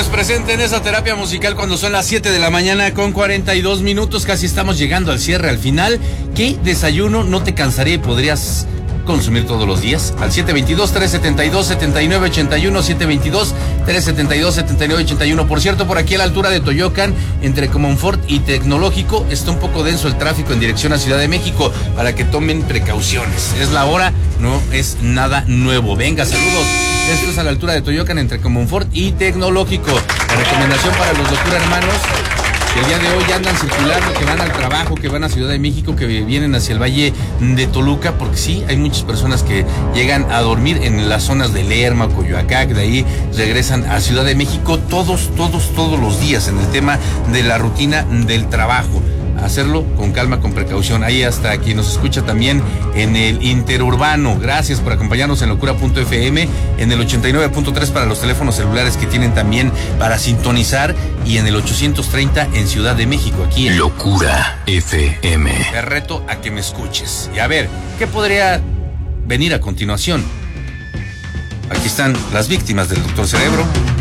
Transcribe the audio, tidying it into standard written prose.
presente en esa terapia musical cuando son las 7 de la mañana con 42 minutos. Casi estamos llegando al cierre, al final. ¿Qué desayuno no te cansaría y podrías consumir todos los días? Al 722-372-7981, 722-372-7981. Por cierto, por aquí a la altura de Toyocan, entre Comonfort y Tecnológico, está un poco denso el tráfico en dirección a Ciudad de México, para que tomen precauciones. Es la hora, no es nada nuevo. Venga, saludos. Esto es a la altura de Toyocan, entre Comonfort y Tecnológico. La recomendación para los Locura Hermanos, que el día de hoy andan circulando, que van al trabajo, que van a Ciudad de México, que vienen hacia el Valle de Toluca, porque sí, hay muchas personas que llegan a dormir en las zonas de Lerma, Coyoacán, de ahí regresan a Ciudad de México todos los días en el tema de la rutina del trabajo. Hacerlo con calma, con precaución. Ahí hasta quien nos escucha también en el interurbano. Gracias por acompañarnos en locura.fm, en el 89.3 para los teléfonos celulares que tienen también para sintonizar, y en el 830 en Ciudad de México, aquí en Locura FM. Te reto a que me escuches. Y a ver, ¿qué podría venir a continuación? Aquí están las víctimas del Doctor Cerebro.